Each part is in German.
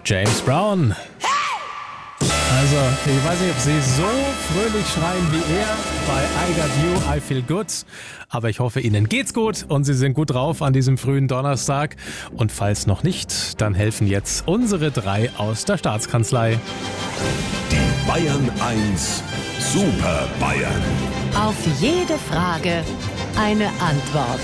James Brown. Also, ich weiß nicht, ob Sie so fröhlich schreien wie er bei I Got You, I Feel Good. Aber ich hoffe, Ihnen geht's gut und Sie sind gut drauf an diesem frühen Donnerstag. Und falls noch nicht, dann helfen jetzt unsere 3 aus der Staatskanzlei. Die Bayern 1 Super Bayern. Auf jede Frage eine Antwort.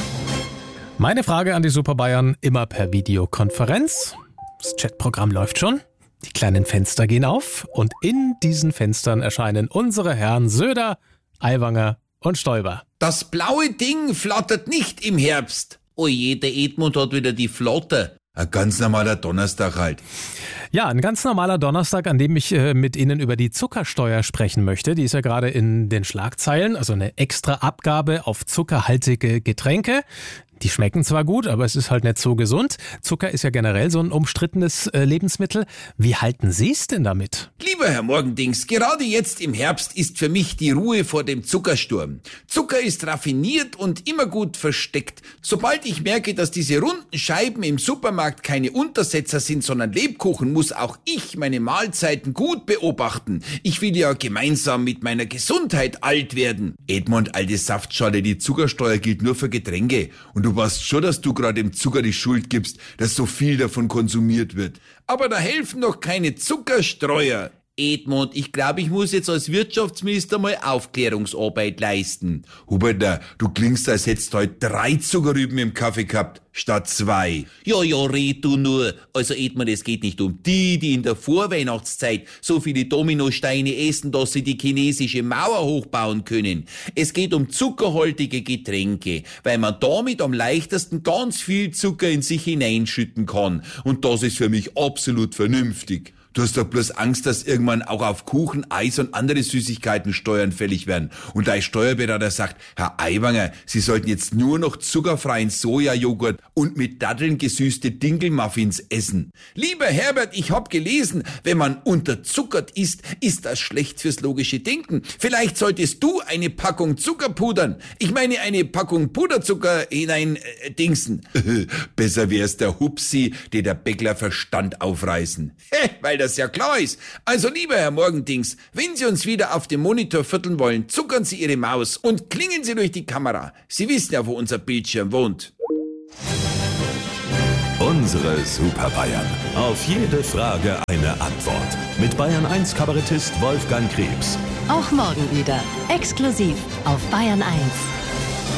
Meine Frage an die Super Bayern immer per Videokonferenz. Das Chatprogramm läuft schon. Die kleinen Fenster gehen auf und in diesen Fenstern erscheinen unsere Herren Söder, Aiwanger und Stoiber. Das blaue Ding flattert nicht im Herbst. Oje, der Edmund hat wieder die Flotte. Ein ganz normaler Donnerstag halt. Ja, ein ganz normaler Donnerstag, an dem ich mit Ihnen über die Zuckersteuer sprechen möchte. Die ist ja gerade in den Schlagzeilen, also eine extra Abgabe auf zuckerhaltige Getränke. Die schmecken zwar gut, aber es ist halt nicht so gesund. Zucker ist ja generell so ein umstrittenes Lebensmittel. Wie halten Sie es denn damit? Lieber Herr Morgendings, gerade jetzt im Herbst ist für mich die Ruhe vor dem Zuckersturm. Zucker ist raffiniert und immer gut versteckt. Sobald ich merke, dass diese runden Scheiben im Supermarkt keine Untersetzer sind, sondern Lebkuchen, muss auch ich meine Mahlzeiten gut beobachten. Ich will ja gemeinsam mit meiner Gesundheit alt werden. Edmund, alte Saftschale, die Zuckersteuer gilt nur für Getränke. Und du weißt schon, dass du gerade dem Zucker die Schuld gibst, dass so viel davon konsumiert wird. Aber da helfen doch keine Zuckerstreuer. Edmund, ich glaube, ich muss jetzt als Wirtschaftsminister mal Aufklärungsarbeit leisten. Huberter, du klingst, als hättest du heute 3 Zuckerrüben im Kaffee gehabt, statt 2. Ja, red du nur. Also Edmund, es geht nicht um die in der Vorweihnachtszeit so viele Dominosteine essen, dass sie die chinesische Mauer hochbauen können. Es geht um zuckerhaltige Getränke, weil man damit am leichtesten ganz viel Zucker in sich hineinschütten kann. Und das ist für mich absolut vernünftig. Du hast doch bloß Angst, dass irgendwann auch auf Kuchen, Eis und andere Süßigkeiten Steuern fällig werden. Und dein Steuerberater sagt, Herr Aiwanger, Sie sollten jetzt nur noch zuckerfreien Sojajoghurt und mit Datteln gesüßte Dinkelmuffins essen. Lieber Herbert, ich hab gelesen, wenn man unterzuckert isst, ist das schlecht fürs logische Denken. Vielleicht solltest du eine Packung Zucker pudern. Ich meine eine Packung Puderzucker hinein dingsen. Besser wär's der Hupsi, der Bäckler Verstand aufreißen. Weil das ja klar ist. Also lieber Herr Morgendings, wenn Sie uns wieder auf dem Monitor vierteln wollen, zuckern Sie Ihre Maus und klingen Sie durch die Kamera. Sie wissen ja, wo unser Bildschirm wohnt. Unsere Super Bayern. Auf jede Frage eine Antwort. Mit Bayern 1 Kabarettist Wolfgang Krebs. Auch morgen wieder. Exklusiv auf Bayern 1.